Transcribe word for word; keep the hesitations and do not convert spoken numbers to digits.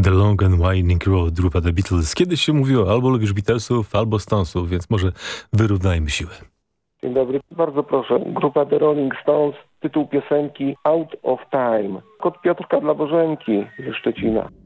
The Long and Winding Road, grupa The Beatles. Kiedyś się mówiło, albo lubisz Beatlesów, albo Stonesów, więc może wyrównajmy siły. Dzień dobry, bardzo proszę. Grupa The Rolling Stones, tytuł piosenki Out of Time. Kod Piotrka dla Bożenki ze Szczecina.